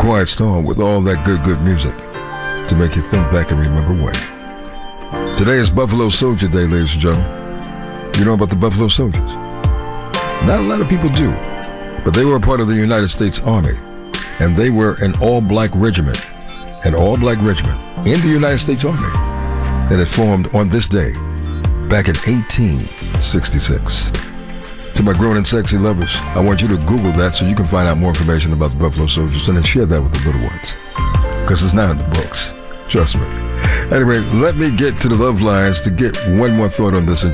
Quiet Storm with all that good music to make you think back and remember when. Today is Buffalo Soldier Day, ladies and gentlemen. You know about the Buffalo Soldiers? Not a lot of people do, but they were a part of the United States Army, and they were an all-black regiment in the United States Army, and it formed on this day back in 1866. To my grown and sexy lovers, I want you to Google that so you can find out more information about the Buffalo Soldiers and then share that with the little ones, because it's not in the books. Trust me. Anyway, let me get to the love lines to get one more thought on this.